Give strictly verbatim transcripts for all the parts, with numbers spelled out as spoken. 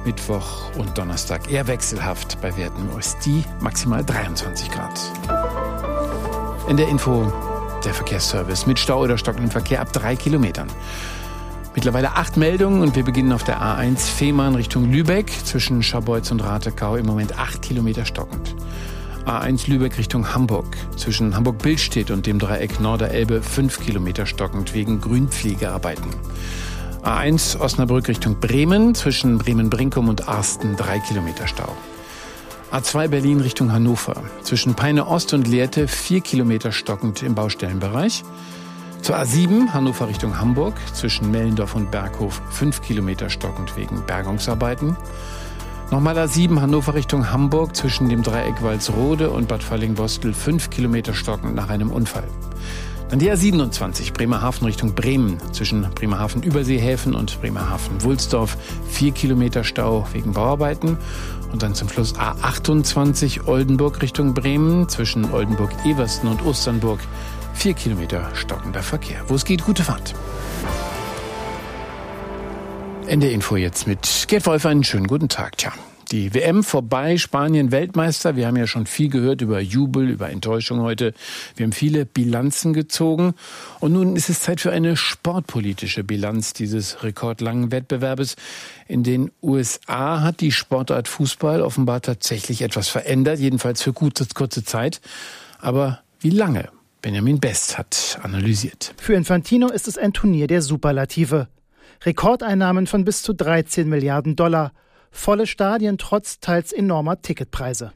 Mittwoch und Donnerstag eher wechselhaft bei Werten im Osti, maximal dreiundzwanzig Grad. In der Info der Verkehrsservice mit Stau oder stockendem Verkehr ab drei Kilometern. Mittlerweile acht Meldungen und wir beginnen auf der A eins Fehmarn Richtung Lübeck. Zwischen Scharbeutz und Ratekau im Moment acht Kilometer stockend. A eins Lübeck Richtung Hamburg. Zwischen Hamburg-Billstedt und dem Dreieck Norderelbe fünf Kilometer stockend wegen Grünpflegearbeiten. A eins Osnabrück Richtung Bremen. Zwischen Bremen-Brinkum und Arsten drei Kilometer Stau. A zwei Berlin Richtung Hannover. Zwischen Peine Ost und Lehrte vier Kilometer stockend im Baustellenbereich. Zur A sieben Hannover Richtung Hamburg, zwischen Mellendorf und Berghof fünf Kilometer stockend wegen Bergungsarbeiten. Nochmal A sieben Hannover Richtung Hamburg, zwischen dem Dreieck Walsrode und Bad Fallingbostel fünf Kilometer stockend nach einem Unfall. Dann die A siebenundzwanzig Bremerhaven Richtung Bremen, zwischen Bremerhaven-Überseehäfen und Bremerhaven-Wulsdorf vier Kilometer Stau wegen Bauarbeiten. Und dann zum Schluss A achtundzwanzig Oldenburg Richtung Bremen, zwischen Oldenburg-Eversten und Osternburg vier Kilometer stockender Verkehr. Wo es geht, gute Fahrt. Ende Info jetzt mit Gerd Wolf. Einen schönen guten Tag. Tja, die W M vorbei, Spanien Weltmeister. Wir haben ja schon viel gehört über Jubel, über Enttäuschung heute. Wir haben viele Bilanzen gezogen. Und nun ist es Zeit für eine sportpolitische Bilanz dieses rekordlangen Wettbewerbes. In den U S A hat die Sportart Fußball offenbar tatsächlich etwas verändert, jedenfalls für kurze, kurze Zeit. Aber wie lange? Benjamin Best hat analysiert. Für Infantino ist es ein Turnier der Superlative. Rekordeinnahmen von bis zu dreizehn Milliarden Dollar. Volle Stadien trotz teils enormer Ticketpreise.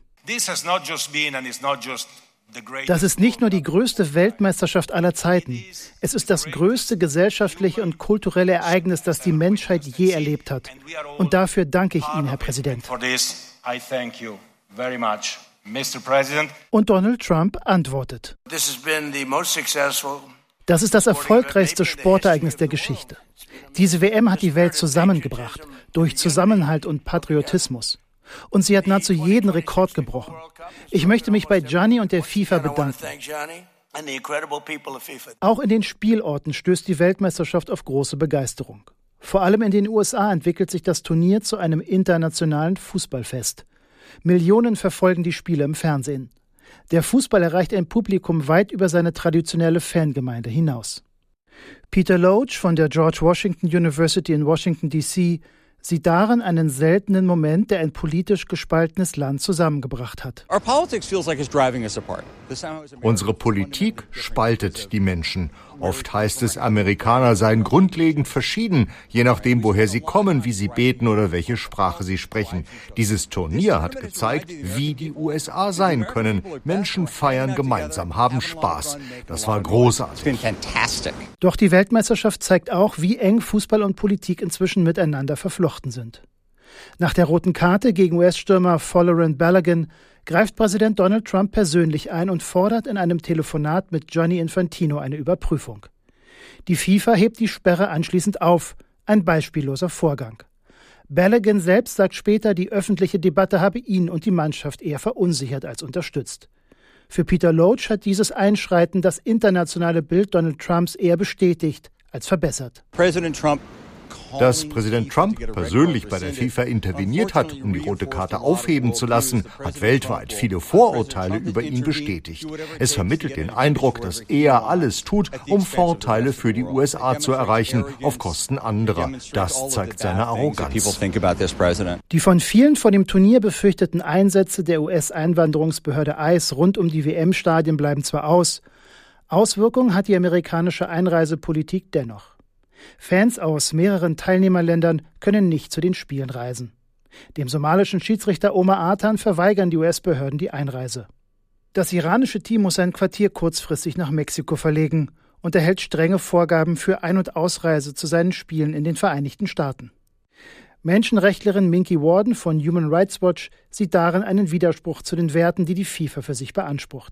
Das ist nicht nur die größte Weltmeisterschaft aller Zeiten. Es ist das größte gesellschaftliche und kulturelle Ereignis, das die Menschheit je erlebt hat. Und dafür danke ich Ihnen, Herr Präsident. Und Donald Trump antwortet. Das ist das erfolgreichste Sportereignis der Geschichte. Diese W M hat die Welt zusammengebracht, durch Zusammenhalt und Patriotismus. Und sie hat nahezu jeden Rekord gebrochen. Ich möchte mich bei Gianni und der FIFA bedanken. Auch in den Spielorten stößt die Weltmeisterschaft auf große Begeisterung. Vor allem in den U S A entwickelt sich das Turnier zu einem internationalen Fußballfest. Millionen verfolgen die Spiele im Fernsehen. Der Fußball erreicht ein Publikum weit über seine traditionelle Fangemeinde hinaus. Peter Loach von der George Washington University in Washington D C sieht darin einen seltenen Moment, der ein politisch gespaltenes Land zusammengebracht hat. Unsere Politik spaltet die Menschen. Oft heißt es, Amerikaner seien grundlegend verschieden, je nachdem, woher sie kommen, wie sie beten oder welche Sprache sie sprechen. Dieses Turnier hat gezeigt, wie die U S A sein können. Menschen feiern gemeinsam, haben Spaß. Das war großartig. Doch die Weltmeisterschaft zeigt auch, wie eng Fußball und Politik inzwischen miteinander verflochten sind. Nach der roten Karte gegen U S-Stürmer Folarin Balogun greift Präsident Donald Trump persönlich ein und fordert in einem Telefonat mit Gianni Infantino eine Überprüfung. Die FIFA hebt die Sperre anschließend auf, ein beispielloser Vorgang. Balogun selbst sagt später, die öffentliche Debatte habe ihn und die Mannschaft eher verunsichert als unterstützt. Für Peter Loach hat dieses Einschreiten das internationale Bild Donald Trumps eher bestätigt als verbessert. Präsident Trump Dass Präsident Trump persönlich bei der FIFA interveniert hat, um die rote Karte aufheben zu lassen, hat weltweit viele Vorurteile über ihn bestätigt. Es vermittelt den Eindruck, dass er alles tut, um Vorteile für die U S A zu erreichen, auf Kosten anderer. Das zeigt seine Arroganz. Die von vielen vor dem Turnier befürchteten Einsätze der U S-Einwanderungsbehörde I C E rund um die W M-Stadien bleiben zwar aus. Auswirkungen hat die amerikanische Einreisepolitik dennoch. Fans aus mehreren Teilnehmerländern können nicht zu den Spielen reisen. Dem somalischen Schiedsrichter Omar Artan verweigern die U S-Behörden die Einreise. Das iranische Team muss sein Quartier kurzfristig nach Mexiko verlegen und erhält strenge Vorgaben für Ein- und Ausreise zu seinen Spielen in den Vereinigten Staaten. Menschenrechtlerin Minky Warden von Human Rights Watch sieht darin einen Widerspruch zu den Werten, die die FIFA für sich beansprucht.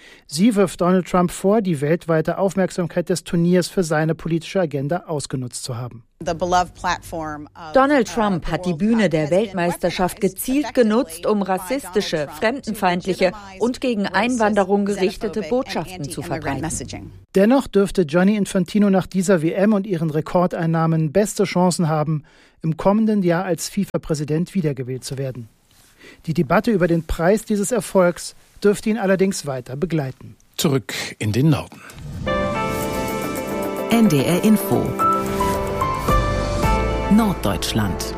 Sie wirft Donald Trump vor, die weltweite Aufmerksamkeit des Turniers für seine politische Agenda ausgenutzt zu haben. Donald Trump hat die Bühne der Weltmeisterschaft gezielt genutzt, um rassistische, fremdenfeindliche und gegen Einwanderung gerichtete Botschaften zu verbreiten. Dennoch dürfte Gianni Infantino nach dieser W M und ihren Rekordeinnahmen beste Chancen haben, im kommenden Jahr als FIFA-Präsident wiedergewählt zu werden. Die Debatte über den Preis dieses Erfolgs dürfte ihn allerdings weiter begleiten. Zurück in den Norden. N D R Info Norddeutschland.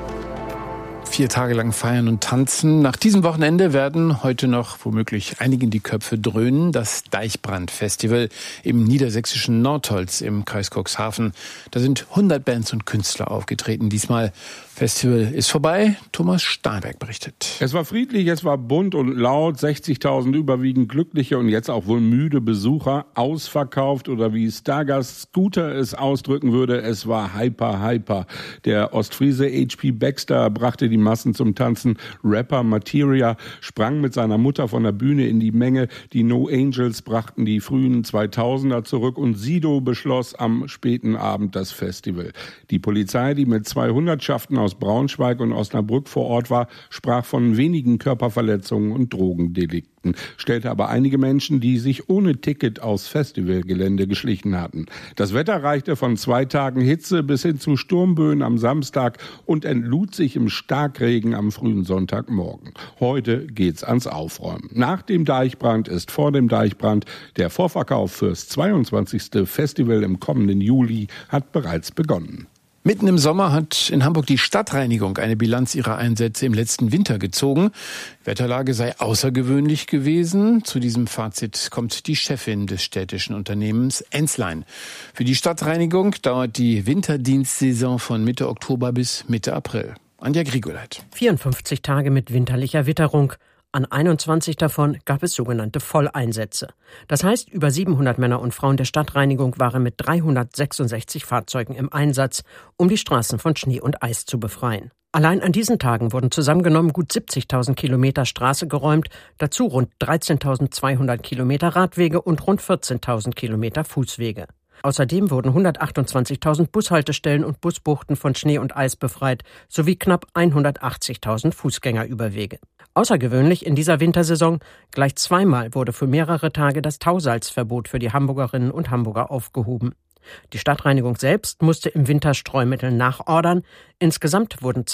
Vier Tage lang feiern und tanzen. Nach diesem Wochenende werden heute noch womöglich einigen die Köpfe dröhnen. Das Deichbrand-Festival im niedersächsischen Nordholz im Kreis Cuxhaven. Da sind hundert Bands und Künstler aufgetreten. Diesmal Festival ist vorbei. Thomas Stahlberg berichtet. Es war friedlich, es war bunt und laut. sechzigtausend überwiegend glückliche und jetzt auch wohl müde Besucher. Ausverkauft oder wie Stargast Scooter es ausdrücken würde, es war hyper, hyper. Der Ostfriese H P Baxter brachte die Massen zum Tanzen. Rapper Materia sprang mit seiner Mutter von der Bühne in die Menge. Die No Angels brachten die frühen zweitausender zurück und Sido beschloss am späten Abend das Festival. Die Polizei, die mit zwei Hundertschaften aus Braunschweig und Osnabrück vor Ort war, sprach von wenigen Körperverletzungen und Drogendelikten, stellte aber einige Menschen, die sich ohne Ticket aufs Festivalgelände geschlichen hatten. Das Wetter reichte von zwei Tagen Hitze bis hin zu Sturmböen am Samstag und entlud sich im Starkregen am frühen Sonntagmorgen. Heute geht's ans Aufräumen. Nach dem Deichbrand ist vor dem Deichbrand. Der Vorverkauf fürs zweiundzwanzigste Festival im kommenden Juli hat bereits begonnen. Mitten im Sommer hat in Hamburg die Stadtreinigung eine Bilanz ihrer Einsätze im letzten Winter gezogen. Wetterlage sei außergewöhnlich gewesen. Zu diesem Fazit kommt die Chefin des städtischen Unternehmens Enslein. Für die Stadtreinigung dauert die Winterdienstsaison von Mitte Oktober bis Mitte April. Anja Grigoleit. vierundfünfzig Tage mit winterlicher Witterung. An einundzwanzig davon gab es sogenannte Volleinsätze. Das heißt, über siebenhundert Männer und Frauen der Stadtreinigung waren mit dreihundertsechsundsechzig Fahrzeugen im Einsatz, um die Straßen von Schnee und Eis zu befreien. Allein an diesen Tagen wurden zusammengenommen gut siebzigtausend Kilometer Straße geräumt, dazu rund dreizehntausendzweihundert Kilometer Radwege und rund vierzehntausend Kilometer Fußwege. Außerdem wurden hundertachtundzwanzigtausend Bushaltestellen und Busbuchten von Schnee und Eis befreit, sowie knapp hundertachtzigtausend Fußgängerüberwege. Außergewöhnlich in dieser Wintersaison, gleich zweimal wurde für mehrere Tage das Tausalzverbot für die Hamburgerinnen und Hamburger aufgehoben. Die Stadtreinigung selbst musste im Winter Streumittel nachordern. Insgesamt wurden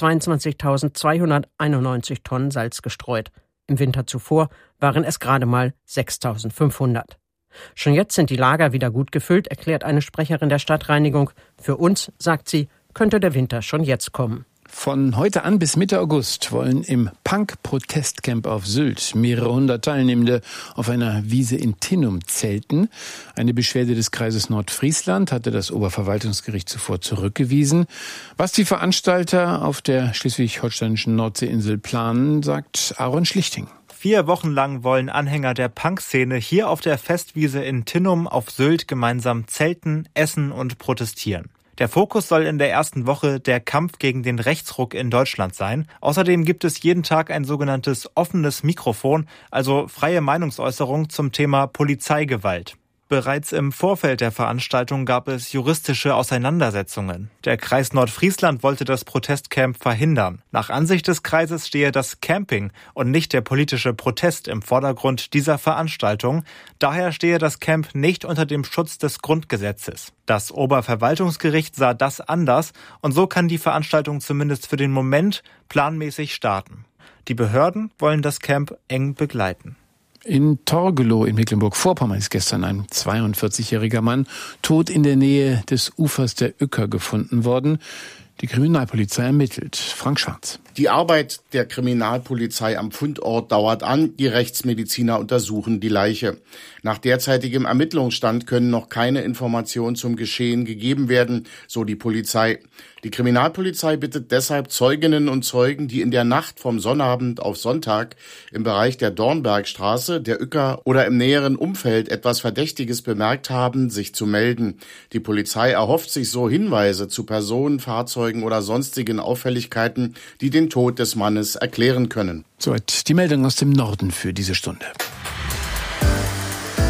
zweiundzwanzigtausendzweihunderteinundneunzig Tonnen Salz gestreut. Im Winter zuvor waren es gerade mal sechstausendfünfhundert. Schon jetzt sind die Lager wieder gut gefüllt, erklärt eine Sprecherin der Stadtreinigung. Für uns, sagt sie, könnte der Winter schon jetzt kommen. Von heute an bis Mitte August wollen im Punk-Protestcamp auf Sylt mehrere hundert Teilnehmende auf einer Wiese in Tinnum zelten. Eine Beschwerde des Kreises Nordfriesland hatte das Oberverwaltungsgericht zuvor zurückgewiesen. Was die Veranstalter auf der schleswig-holsteinischen Nordseeinsel planen, sagt Aaron Schlichting. Vier Wochen lang wollen Anhänger der Punkszene hier auf der Festwiese in Tinnum auf Sylt gemeinsam zelten, essen und protestieren. Der Fokus soll in der ersten Woche der Kampf gegen den Rechtsruck in Deutschland sein. Außerdem gibt es jeden Tag ein sogenanntes offenes Mikrofon, also freie Meinungsäußerung zum Thema Polizeigewalt. Bereits im Vorfeld der Veranstaltung gab es juristische Auseinandersetzungen. Der Kreis Nordfriesland wollte das Protestcamp verhindern. Nach Ansicht des Kreises stehe das Camping und nicht der politische Protest im Vordergrund dieser Veranstaltung. Daher stehe das Camp nicht unter dem Schutz des Grundgesetzes. Das Oberverwaltungsgericht sah das anders und so kann die Veranstaltung zumindest für den Moment planmäßig starten. Die Behörden wollen das Camp eng begleiten. In Torgelow in Mecklenburg-Vorpommern ist gestern ein zweiundvierzigjähriger Mann tot in der Nähe des Ufers der Uecker gefunden worden. Die Kriminalpolizei ermittelt. Frank Scharz. Die Arbeit der Kriminalpolizei am Fundort dauert an. Die Rechtsmediziner untersuchen die Leiche. Nach derzeitigem Ermittlungsstand können noch keine Informationen zum Geschehen gegeben werden, so die Polizei. Die Kriminalpolizei bittet deshalb Zeuginnen und Zeugen, die in der Nacht vom Sonnabend auf Sonntag im Bereich der Dornbergstraße, der Uecker oder im näheren Umfeld etwas Verdächtiges bemerkt haben, sich zu melden. Die Polizei erhofft sich so Hinweise zu Personen, Fahrzeugen oder sonstigen Auffälligkeiten, die den Tod des Mannes erklären können. Soweit die Meldung aus dem Norden für diese Stunde.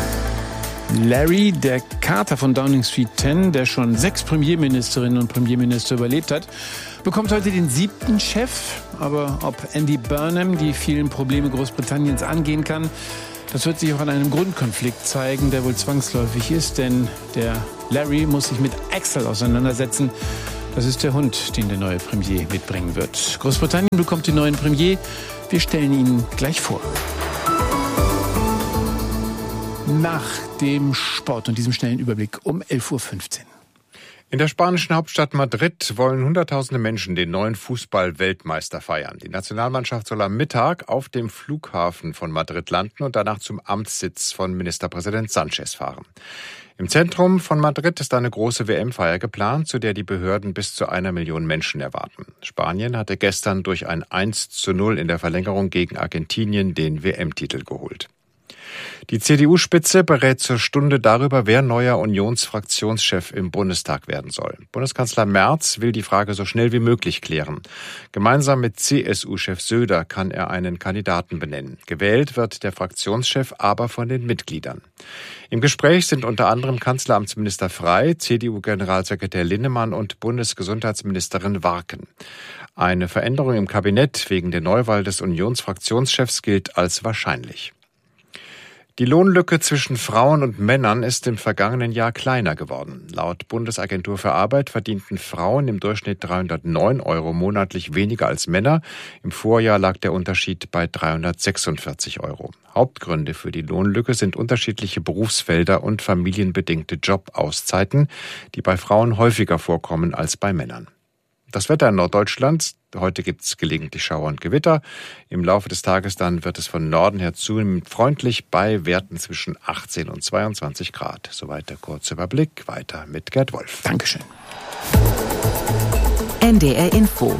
Larry, der Kater von Downing Street zehn, der schon sechs Premierministerinnen und Premierminister überlebt hat, bekommt heute den siebten Chef. Aber ob Andy Burnham die vielen Probleme Großbritanniens angehen kann, das wird sich auch an einem Grundkonflikt zeigen, der wohl zwangsläufig ist. Denn der Larry muss sich mit Axel auseinandersetzen. Das ist der Hund, den der neue Premier mitbringen wird. Großbritannien bekommt den neuen Premier. Wir stellen ihn gleich vor. Nach dem Sport und diesem schnellen Überblick um elf Uhr fünfzehn. In der spanischen Hauptstadt Madrid wollen Hunderttausende Menschen den neuen Fußball-Weltmeister feiern. Die Nationalmannschaft soll am Mittag auf dem Flughafen von Madrid landen und danach zum Amtssitz von Ministerpräsident Sánchez fahren. Im Zentrum von Madrid ist eine große W M-Feier geplant, zu der die Behörden bis zu einer Million Menschen erwarten. Spanien hatte gestern durch ein eins zu null in der Verlängerung gegen Argentinien den W M-Titel geholt. Die C D U-Spitze berät zur Stunde darüber, wer neuer Unionsfraktionschef im Bundestag werden soll. Bundeskanzler Merz will die Frage so schnell wie möglich klären. Gemeinsam mit C S U-Chef Söder kann er einen Kandidaten benennen. Gewählt wird der Fraktionschef aber von den Mitgliedern. Im Gespräch sind unter anderem Kanzleramtsminister Frey, C D U-Generalsekretär Linnemann und Bundesgesundheitsministerin Warken. Eine Veränderung im Kabinett wegen der Neuwahl des Unionsfraktionschefs gilt als wahrscheinlich. Die Lohnlücke zwischen Frauen und Männern ist im vergangenen Jahr kleiner geworden. Laut Bundesagentur für Arbeit verdienten Frauen im Durchschnitt dreihundertneun Euro monatlich weniger als Männer. Im Vorjahr lag der Unterschied bei dreihundertsechsundvierzig Euro. Hauptgründe für die Lohnlücke sind unterschiedliche Berufsfelder und familienbedingte Jobauszeiten, die bei Frauen häufiger vorkommen als bei Männern. Das Wetter in Norddeutschland. Heute gibt es gelegentlich Schauer und Gewitter. Im Laufe des Tages dann wird es von Norden her zunehmend freundlich bei Werten zwischen achtzehn und zweiundzwanzig Grad. Soweit der kurze Überblick. Weiter mit Gerd Wolf. Dankeschön. N D R Info.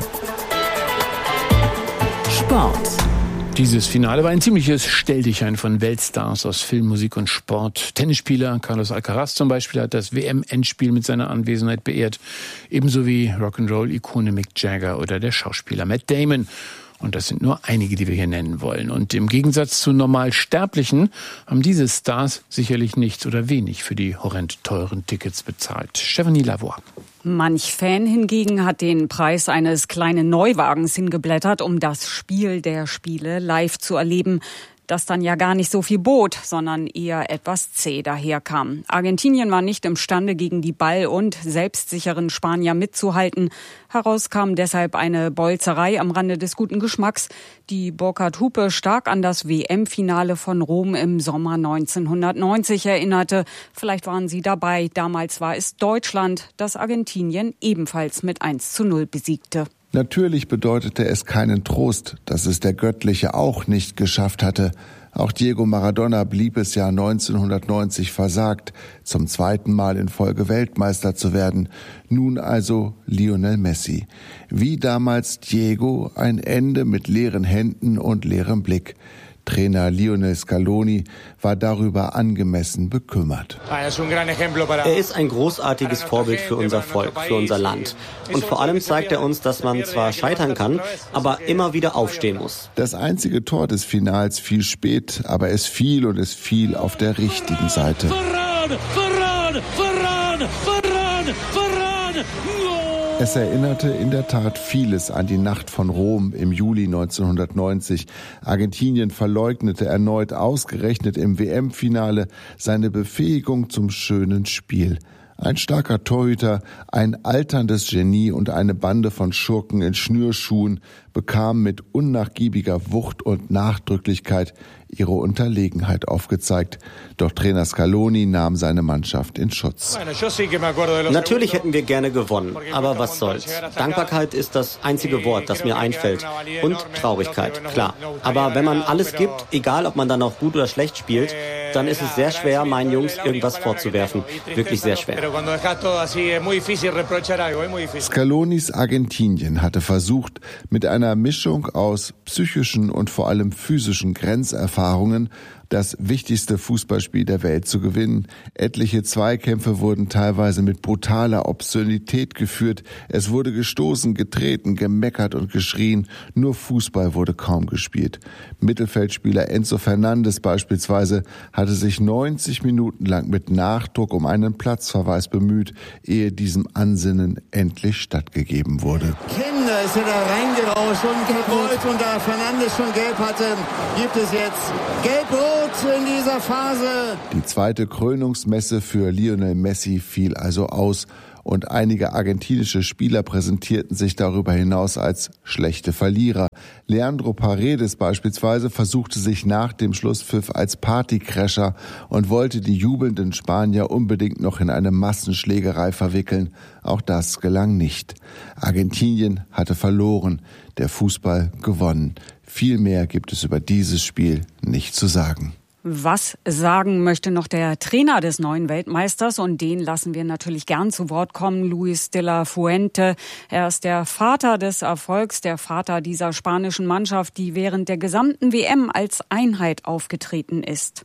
Sport. Dieses Finale war ein ziemliches Stelldichein von Weltstars aus Film, Musik und Sport. Tennisspieler Carlos Alcaraz zum Beispiel hat das W M-Endspiel mit seiner Anwesenheit beehrt. Ebenso wie Rock'n'Roll-Ikone Mick Jagger oder der Schauspieler Matt Damon. Und das sind nur einige, die wir hier nennen wollen. Und im Gegensatz zu Normalsterblichen haben diese Stars sicherlich nichts oder wenig für die horrend teuren Tickets bezahlt. Stephanie Lavoie. Manch Fan hingegen hat den Preis eines kleinen Neuwagens hingeblättert, um das Spiel der Spiele live zu erleben, das dann ja gar nicht so viel bot, sondern eher etwas zäh daherkam. Argentinien war nicht imstande, gegen die ball- und selbstsicheren Spanier mitzuhalten. Heraus kam deshalb eine Bolzerei am Rande des guten Geschmacks, die Burkhard Hupe stark an das W M-Finale von Rom im Sommer neunzehnhundertneunzig erinnerte. Vielleicht waren Sie dabei. Damals war es Deutschland, das Argentinien ebenfalls mit eins zu null besiegte. Natürlich bedeutete es keinen Trost, dass es der Göttliche auch nicht geschafft hatte. Auch Diego Maradona blieb es ja neunzehnhundertneunzig versagt, zum zweiten Mal in Folge Weltmeister zu werden. Nun also Lionel Messi. Wie damals Diego, ein Ende mit leeren Händen und leerem Blick. Trainer Lionel Scaloni war darüber angemessen bekümmert. Er ist ein großartiges Vorbild für unser Volk, für unser Land. Und vor allem zeigt er uns, dass man zwar scheitern kann, aber immer wieder aufstehen muss. Das einzige Tor des Finals fiel spät, aber es fiel und es fiel auf der richtigen Seite. Varane, Varane, Varane, Varane, Varane. Es erinnerte in der Tat vieles an die Nacht von Rom im Juli neunzehnhundertneunzig. Argentinien verleugnete erneut ausgerechnet im W M-Finale seine Befähigung zum schönen Spiel. Ein starker Torhüter, ein alterndes Genie und eine Bande von Schurken in Schnürschuhen bekamen mit unnachgiebiger Wucht und Nachdrücklichkeit ihre Unterlegenheit aufgezeigt. Doch Trainer Scaloni nahm seine Mannschaft in Schutz. Natürlich hätten wir gerne gewonnen, aber was soll's. Dankbarkeit ist das einzige Wort, das mir einfällt. Und Traurigkeit, klar. Aber wenn man alles gibt, egal ob man dann auch gut oder schlecht spielt, dann ist es sehr schwer, meinen Jungs irgendwas vorzuwerfen. Wirklich sehr schwer. Scalonis Argentinien hatte versucht, mit einer Mischung aus psychischen und vor allem physischen Grenzerfahrungen das wichtigste Fußballspiel der Welt zu gewinnen. Etliche Zweikämpfe wurden teilweise mit brutaler Obszönität geführt. Es wurde gestoßen, getreten, gemeckert und geschrien. Nur Fußball wurde kaum gespielt. Mittelfeldspieler Enzo Fernandes beispielsweise hatte sich neunzig Minuten lang mit Nachdruck um einen Platzverweis bemüht, ehe diesem Ansinnen endlich stattgegeben wurde. Kinder ist wieder reingerauscht und gewollt, und da Fernandes schon gelb hatte, gibt es jetzt gelb-rot in dieser Phase. Die zweite Krönungsmesse für Lionel Messi fiel also aus. Und einige argentinische Spieler präsentierten sich darüber hinaus als schlechte Verlierer. Leandro Paredes beispielsweise versuchte sich nach dem Schlusspfiff als Partycrasher und wollte die jubelnden Spanier unbedingt noch in eine Massenschlägerei verwickeln. Auch das gelang nicht. Argentinien hatte verloren, der Fußball gewonnen. Viel mehr gibt es über dieses Spiel nicht zu sagen. Was sagen möchte noch der Trainer des neuen Weltmeisters? Und den lassen wir natürlich gern zu Wort kommen, Luis de la Fuente. Er ist der Vater des Erfolgs, der Vater dieser spanischen Mannschaft, die während der gesamten W M als Einheit aufgetreten ist.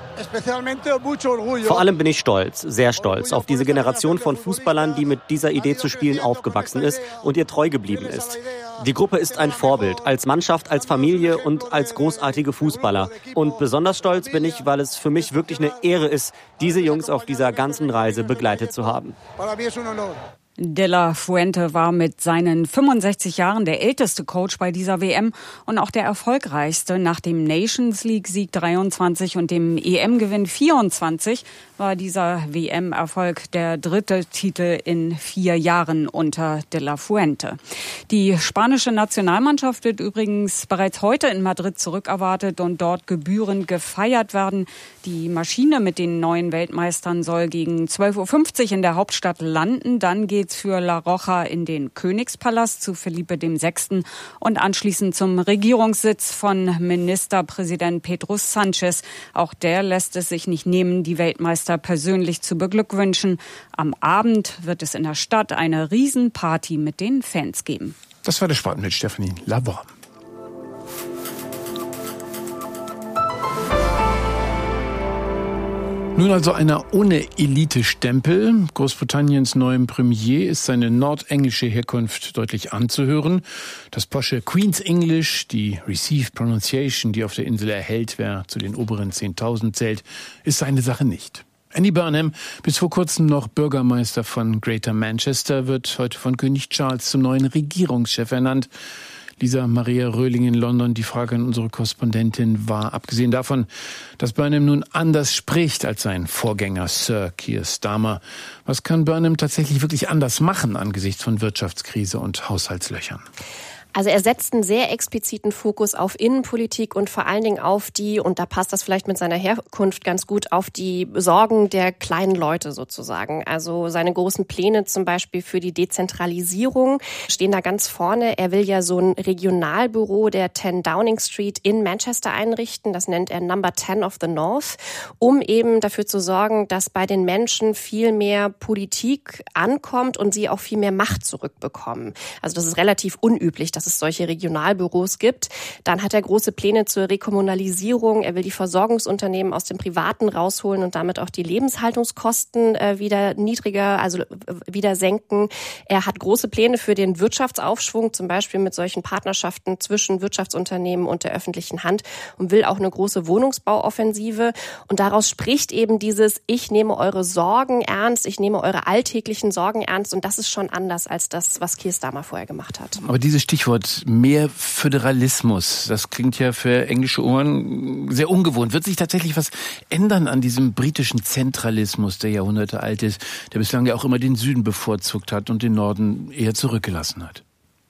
Vor allem bin ich stolz, sehr stolz auf diese Generation von Fußballern, die mit dieser Idee zu spielen aufgewachsen ist und ihr treu geblieben ist. Die Gruppe ist ein Vorbild, als Mannschaft, als Familie und als großartige Fußballer. Und besonders stolz bin ich, weil es für mich wirklich eine Ehre ist, diese Jungs auf dieser ganzen Reise begleitet zu haben. De la Fuente war mit seinen fünfundsechzig Jahren der älteste Coach bei dieser W M und auch der erfolgreichste. Nach dem Nations League-Sieg dreiundzwanzig und dem E M-Gewinn vierundzwanzig war dieser W M-Erfolg der dritte Titel in vier Jahren unter De la Fuente. Die spanische Nationalmannschaft wird übrigens bereits heute in Madrid zurückerwartet und dort gebührend gefeiert werden. Die Maschine mit den neuen Weltmeistern soll gegen zwölf Uhr fünfzig in der Hauptstadt landen. Dann geht's für La Roja in den Königspalast zu Felipe der Sechste. und anschließend zum Regierungssitz von Ministerpräsident Pedro Sánchez. Auch der lässt es sich nicht nehmen, die Weltmeister persönlich zu beglückwünschen. Am Abend wird es in der Stadt eine Riesenparty mit den Fans geben. Das war der Sport mit Stephanie Labor. Nun also einer ohne Elite-Stempel. Großbritanniens neuem Premier ist seine nordenglische Herkunft deutlich anzuhören. Das posche Queen's English, die Received Pronunciation, die auf der Insel erhält, wer zu den oberen zehntausend zählt, ist seine Sache nicht. Andy Burnham, bis vor kurzem noch Bürgermeister von Greater Manchester, wird heute von König Charles zum neuen Regierungschef ernannt. Lisa Maria Röhling in London, die Frage an unsere Korrespondentin war, abgesehen davon, dass Burnham nun anders spricht als sein Vorgänger Sir Keir Starmer. Was kann Burnham tatsächlich wirklich anders machen angesichts von Wirtschaftskrise und Haushaltslöchern? Also er setzt einen sehr expliziten Fokus auf Innenpolitik und vor allen Dingen auf die, und da passt das vielleicht mit seiner Herkunft ganz gut, auf die Sorgen der kleinen Leute sozusagen. Also seine großen Pläne zum Beispiel für die Dezentralisierung stehen da ganz vorne. Er will ja so ein Regionalbüro der zehn Downing Street in Manchester einrichten. Das nennt er Number zehn of the North, um eben dafür zu sorgen, dass bei den Menschen viel mehr Politik ankommt und sie auch viel mehr Macht zurückbekommen. Also das ist relativ unüblich, dass es solche Regionalbüros gibt. Dann hat er große Pläne zur Rekommunalisierung. Er will die Versorgungsunternehmen aus dem Privaten rausholen und damit auch die Lebenshaltungskosten äh, wieder niedriger, also äh, wieder senken. Er hat große Pläne für den Wirtschaftsaufschwung, zum Beispiel mit solchen Partnerschaften zwischen Wirtschaftsunternehmen und der öffentlichen Hand, und will auch eine große Wohnungsbauoffensive. Und daraus spricht eben dieses: Ich nehme eure Sorgen ernst, ich nehme eure alltäglichen Sorgen ernst. Und das ist schon anders als das, was Keir Starmer vorher gemacht hat. Aber dieses Stichwort mehr Föderalismus, das klingt ja für englische Ohren sehr ungewohnt. Wird sich tatsächlich was ändern an diesem britischen Zentralismus, der Jahrhunderte alt ist, der bislang ja auch immer den Süden bevorzugt hat und den Norden eher zurückgelassen hat?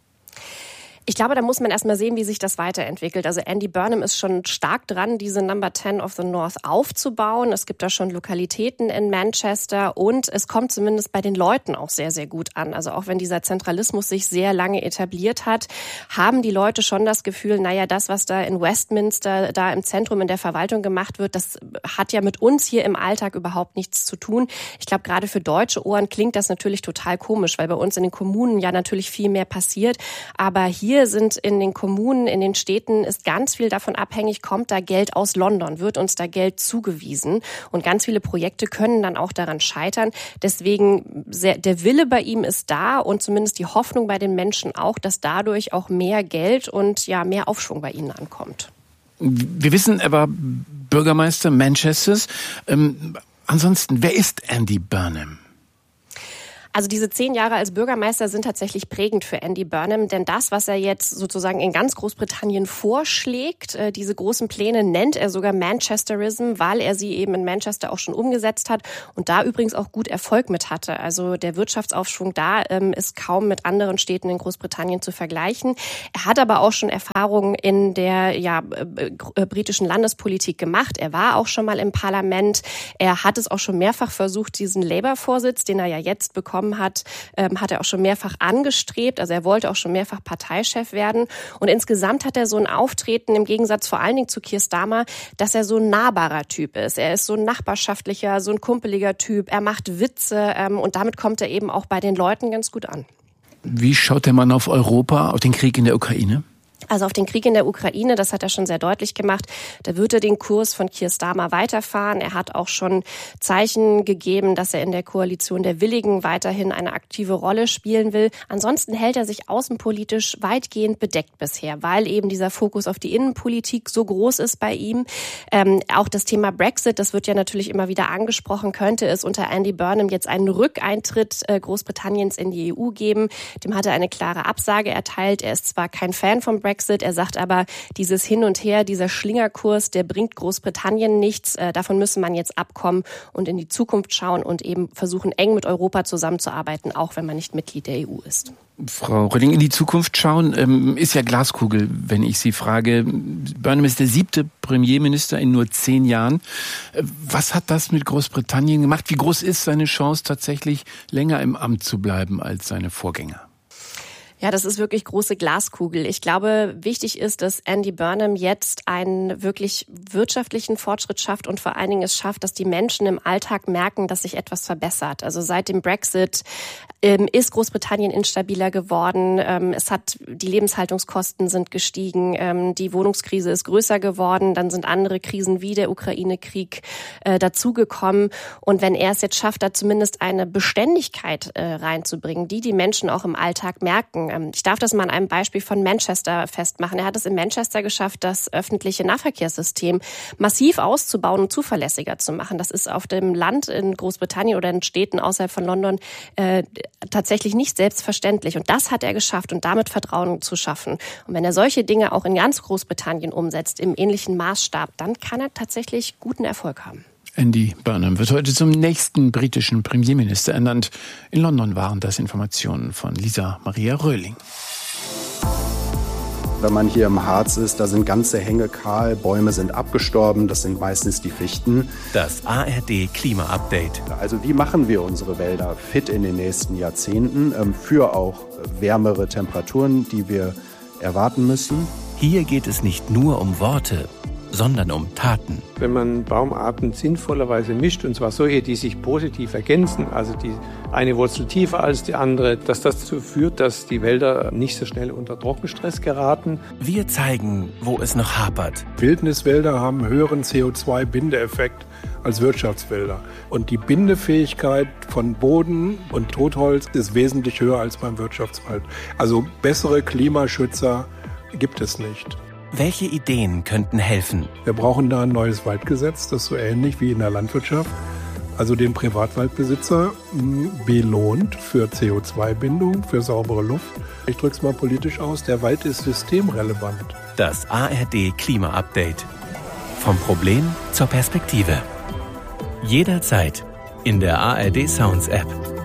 Ich glaube, da muss man erstmal sehen, wie sich das weiterentwickelt. Also Andy Burnham ist schon stark dran, diese Number zehn of the North aufzubauen. Es gibt da schon Lokalitäten in Manchester und es kommt zumindest bei den Leuten auch sehr, sehr gut an. Also auch wenn dieser Zentralismus sich sehr lange etabliert hat, haben die Leute schon das Gefühl, naja, das, was da in Westminster, da im Zentrum in der Verwaltung gemacht wird, das hat ja mit uns hier im Alltag überhaupt nichts zu tun. Ich glaube, gerade für deutsche Ohren klingt das natürlich total komisch, weil bei uns in den Kommunen ja natürlich viel mehr passiert. Aber hier hier sind in den Kommunen, in den Städten ist ganz viel davon abhängig, kommt da Geld aus London, wird uns da Geld zugewiesen. Und ganz viele Projekte können dann auch daran scheitern. Deswegen, sehr, der Wille bei ihm ist da und zumindest die Hoffnung bei den Menschen auch, dass dadurch auch mehr Geld und ja mehr Aufschwung bei ihnen ankommt. Wir wissen, er war Bürgermeister Manchesters. Ähm, ansonsten, wer ist Andy Burnham? Also diese zehn Jahre als Bürgermeister sind tatsächlich prägend für Andy Burnham, denn das, was er jetzt sozusagen in ganz Großbritannien vorschlägt, äh, diese großen Pläne nennt er sogar Manchesterism, weil er sie eben in Manchester auch schon umgesetzt hat und da übrigens auch gut Erfolg mit hatte. Also der Wirtschaftsaufschwung da ähm, ist kaum mit anderen Städten in Großbritannien zu vergleichen. Er hat aber auch schon Erfahrungen in der ja, äh, britischen Landespolitik gemacht. Er war auch schon mal im Parlament. Er hat es auch schon mehrfach versucht, diesen Labour-Vorsitz, den er ja jetzt bekommt, hat, ähm, hat er auch schon mehrfach angestrebt. Also er wollte auch schon mehrfach Parteichef werden. Und insgesamt hat er so ein Auftreten, im Gegensatz vor allen Dingen zu Keir Starmer, dass er so ein nahbarer Typ ist. Er ist so ein nachbarschaftlicher, so ein kumpeliger Typ. Er macht Witze ähm, und damit kommt er eben auch bei den Leuten ganz gut an. Wie schaut der Mann auf Europa, auf den Krieg in der Ukraine? Also auf den Krieg in der Ukraine, das hat er schon sehr deutlich gemacht. Da wird er den Kurs von Keir Starmer weiterfahren. Er hat auch schon Zeichen gegeben, dass er in der Koalition der Willigen weiterhin eine aktive Rolle spielen will. Ansonsten hält er sich außenpolitisch weitgehend bedeckt bisher, weil eben dieser Fokus auf die Innenpolitik so groß ist bei ihm. Ähm, auch das Thema Brexit, das wird ja natürlich immer wieder angesprochen, könnte es unter Andy Burnham jetzt einen Rückeintritt äh, Großbritanniens in die E U geben. Dem hat er eine klare Absage erteilt. Er ist zwar kein Fan vom Brexit, er sagt aber, dieses Hin und Her, dieser Schlingerkurs, der bringt Großbritannien nichts. Davon müsse man jetzt abkommen und in die Zukunft schauen und eben versuchen, eng mit Europa zusammenzuarbeiten, auch wenn man nicht Mitglied der E U ist. Frau Rölling, in die Zukunft schauen, ähm, ist ja Glaskugel, wenn ich Sie frage. Burnham ist der siebte Premierminister in nur zehn Jahren. Was hat das mit Großbritannien gemacht? Wie groß ist seine Chance, tatsächlich länger im Amt zu bleiben als seine Vorgänger? Ja, das ist wirklich große Glaskugel. Ich glaube, wichtig ist, dass Andy Burnham jetzt einen wirklich wirtschaftlichen Fortschritt schafft und vor allen Dingen es schafft, dass die Menschen im Alltag merken, dass sich etwas verbessert. Also seit dem Brexit ähm, ist Großbritannien instabiler geworden. Ähm, es hat, die Lebenshaltungskosten sind gestiegen. Ähm, die Wohnungskrise ist größer geworden. Dann sind andere Krisen wie der Ukraine-Krieg äh, dazugekommen. Und wenn er es jetzt schafft, da zumindest eine Beständigkeit äh, reinzubringen, die die Menschen auch im Alltag merken. Ich darf das mal an einem Beispiel von Manchester festmachen. Er hat es in Manchester geschafft, das öffentliche Nahverkehrssystem massiv auszubauen und zuverlässiger zu machen. Das ist auf dem Land in Großbritannien oder in Städten außerhalb von London äh, tatsächlich nicht selbstverständlich. Und das hat er geschafft und damit Vertrauen zu schaffen. Und wenn er solche Dinge auch in ganz Großbritannien umsetzt, im ähnlichen Maßstab, dann kann er tatsächlich guten Erfolg haben. Andy Burnham wird heute zum nächsten britischen Premierminister ernannt. In London waren das Informationen von Lisa Maria Röhling. Wenn man hier im Harz ist, da sind ganze Hänge kahl, Bäume sind abgestorben, das sind meistens die Fichten. Das A R D Klima-Update. Also wie machen wir unsere Wälder fit in den nächsten Jahrzehnten für auch wärmere Temperaturen, die wir erwarten müssen? Hier geht es nicht nur um Worte, sondern um Taten. Wenn man Baumarten sinnvollerweise mischt, und zwar solche, die sich positiv ergänzen, also die eine Wurzel tiefer als die andere, dass das dazu führt, dass die Wälder nicht so schnell unter Trockenstress geraten. Wir zeigen, wo es noch hapert. Wildniswälder haben einen höheren C O zwei Bindeeffekt als Wirtschaftswälder. Und die Bindefähigkeit von Boden und Totholz ist wesentlich höher als beim Wirtschaftswald. Also bessere Klimaschützer gibt es nicht. Welche Ideen könnten helfen? Wir brauchen da ein neues Waldgesetz, das so ähnlich wie in der Landwirtschaft, also den Privatwaldbesitzer belohnt für C O zwei Bindung, für saubere Luft. Ich drücke es mal politisch aus, der Wald ist systemrelevant. Das A R D Klima-Update. Vom Problem zur Perspektive. Jederzeit in der A R D Sounds App.